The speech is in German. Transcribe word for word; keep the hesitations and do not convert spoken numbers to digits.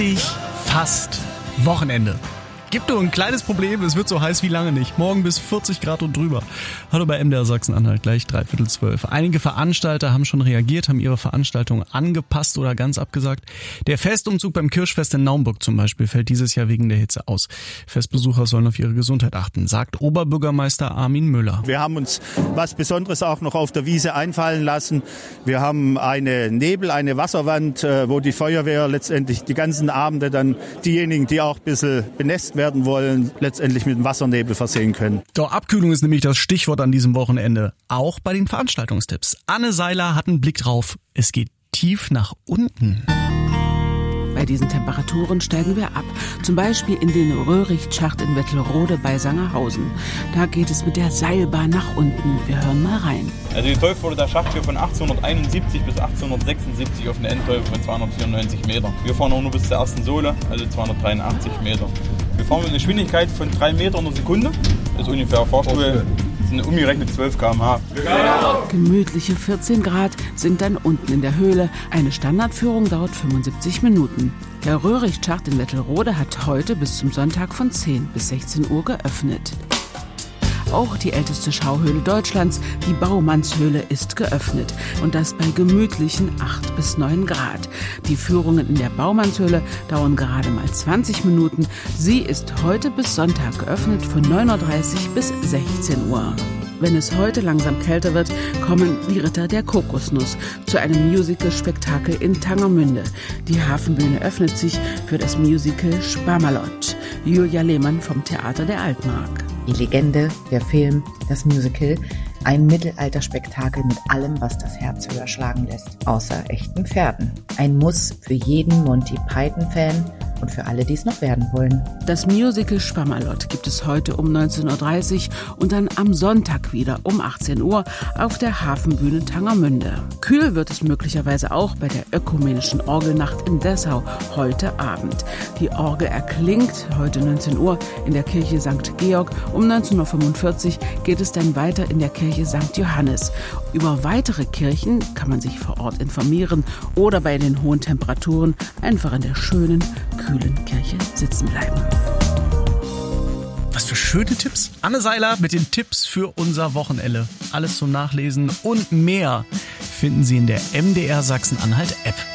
Ich fast Wochenende. Gibt nur ein kleines Problem, es wird so heiß wie lange nicht. Morgen bis vierzig Grad und drüber. Hallo bei M D R Sachsen-Anhalt, gleich dreiviertel zwölf. Einige Veranstalter haben schon reagiert, haben ihre Veranstaltung angepasst oder ganz abgesagt. Der Festumzug beim Kirschfest in Naumburg zum Beispiel fällt dieses Jahr wegen der Hitze aus. Festbesucher sollen auf ihre Gesundheit achten, sagt Oberbürgermeister Armin Müller. Wir haben uns was Besonderes auch noch auf der Wiese einfallen lassen. Wir haben eine Nebel, eine Wasserwand, wo die Feuerwehr letztendlich die ganzen Abende dann diejenigen, die auch ein bisschen benässt werden, werden wollen, letztendlich mit dem Wassernebel versehen können. Doch Abkühlung ist nämlich das Stichwort an diesem Wochenende. Auch bei den Veranstaltungstipps. Anne Seiler hat einen Blick drauf. Es geht tief nach unten. Bei diesen Temperaturen steigen wir ab. Zum Beispiel in den Röhricht-Schacht in Wettelrode bei Sangerhausen. Da geht es mit der Seilbahn nach unten. Wir hören mal rein. Also geteuft wurde der Schacht hier von achtzehnhunderteinundsiebzig bis achtzehnhundertsechsundsiebzig auf eine Endteufe von zweihundertvierundneunzig Meter. Wir fahren auch nur bis zur ersten Sohle, also zweihundertdreiundachtzig Meter. Wir fahren mit einer Geschwindigkeit von drei Meter in der Sekunde. Das ist ungefähr Fahrstuhl. Das sind umgerechnet zwölf Kilometer pro Stunde. Gemütliche vierzehn Grad sind dann unten in der Höhle. Eine Standardführung dauert fünfundsiebzig Minuten. Der Röhricht-Schacht in Wettelrode hat heute bis zum Sonntag von zehn bis sechzehn Uhr geöffnet. Auch die älteste Schauhöhle Deutschlands, die Baumannshöhle, ist geöffnet. Und das bei gemütlichen acht bis neun Grad. Die Führungen in der Baumannshöhle dauern gerade mal zwanzig Minuten. Sie ist heute bis Sonntag geöffnet von neun Uhr dreißig bis sechzehn Uhr. Wenn es heute langsam kälter wird, kommen die Ritter der Kokosnuss zu einem Musical-Spektakel in Tangermünde. Die Hafenbühne öffnet sich für das Musical Spamalot. Julia Lehmann vom Theater der Altmark. Die Legende, der Film, das Musical, ein Mittelalterspektakel mit allem, was das Herz höher schlagen lässt, außer echten Pferden. Ein Muss für jeden Monty Python-Fan und für alle, die es noch werden wollen. Das Musical Spamalot gibt es heute um neunzehn Uhr dreißig und dann am Sonntag wieder um achtzehn Uhr auf der Hafenbühne Tangermünde. Kühl wird es möglicherweise auch bei der ökumenischen Orgelnacht in Dessau heute Abend. Die Orgel erklingt heute neunzehn Uhr in der Kirche Sankt Georg. Um neunzehn Uhr fünfundvierzig geht es dann weiter in der Kirche Sankt Johannes. Über weitere Kirchen kann man sich vor Ort informieren oder bei den hohen Temperaturen einfach in der schönen, kühlen Kirche sitzen bleiben. Was für schöne Tipps. Anne Seiler mit den Tipps für unser Wochenende. Alles zum Nachlesen und mehr finden Sie in der M D R Sachsen-Anhalt App.